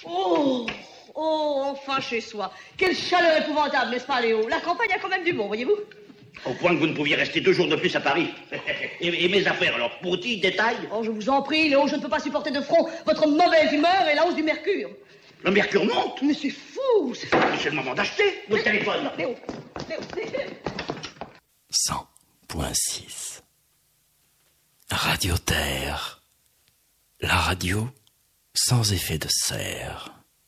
Oh, oh, enfin chez soi. Quelle chaleur épouvantable, n'est-ce pas, Léo? La campagne a quand même du bon, voyez-vous? Au point que vous ne pouviez rester 2 jours de plus à Paris. Et mes affaires, alors, petit détail? Oh, je vous en prie, Léo, je ne peux pas supporter de front votre mauvaise humeur et la hausse du mercure. Le mercure monte? Mais c'est fou, c'est fou. C'est le moment d'acheter votre téléphone. Léo, Léo, 100.6 Radio Terre. La radio sans effet de serre.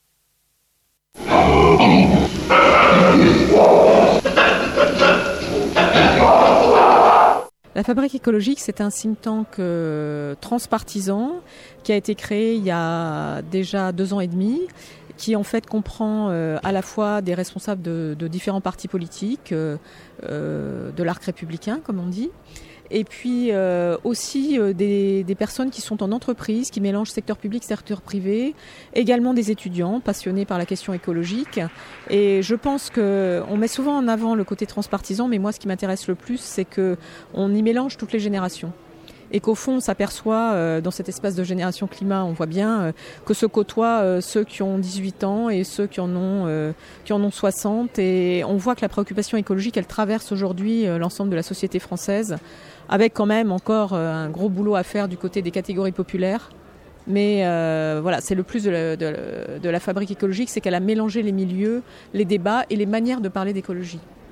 La Fabrique écologique, c'est un think tank transpartisan qui a été créé il y a déjà 2 ans et demi, qui en fait comprend à la fois des responsables de différents partis politiques, de l'arc républicain comme on dit, et puis aussi des personnes qui sont en entreprise, qui mélangent secteur public, secteur privé, également des étudiants passionnés par la question écologique. Et je pense qu'on met souvent en avant le côté transpartisan, mais moi ce qui m'intéresse le plus, c'est qu'on y mélange toutes les générations. Et qu'au fond, on s'aperçoit, dans cet espace de génération climat, on voit bien que se côtoient ceux qui ont 18 ans et ceux qui en ont 60. Et on voit que la préoccupation écologique, elle traverse aujourd'hui l'ensemble de la société française, avec quand même encore un gros boulot à faire du côté des catégories populaires. Mais voilà, c'est le plus de la Fabrique écologique, c'est qu'elle a mélangé les milieux, les débats et les manières de parler d'écologie.